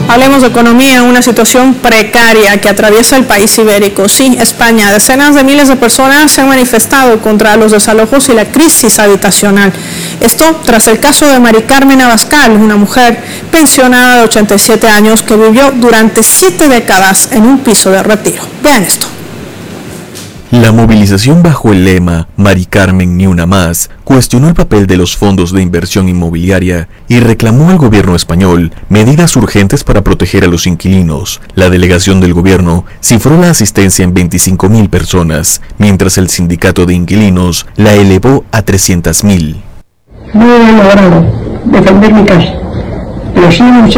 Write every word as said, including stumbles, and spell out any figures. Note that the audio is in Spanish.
Hablemos de economía, una situación precaria que atraviesa el país ibérico. Sí, España. Decenas de miles de personas se han manifestado contra los desalojos y la crisis habitacional. Esto tras el caso de Mari Carmen Abascal, una mujer pensionada de ochenta y siete años que vivió durante siete décadas en un piso de retiro. Vean esto. La movilización bajo el lema Mari Carmen ni una más cuestionó el papel de los fondos de inversión inmobiliaria y reclamó al gobierno español medidas urgentes para proteger a los inquilinos. La delegación del gobierno cifró la asistencia en veinticinco mil personas, mientras el sindicato de inquilinos la elevó a trescientas mil. No he logrado defender mi casa, pero sí